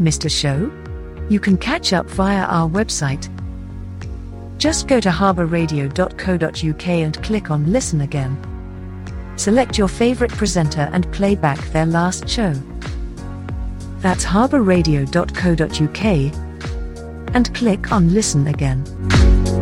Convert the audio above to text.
missed a show? You can catch up via our website. Just go to harbourradio.co.uk and click on Listen Again. Select your favourite presenter and play back their last show. That's harbourradio.co.uk and click on Listen Again.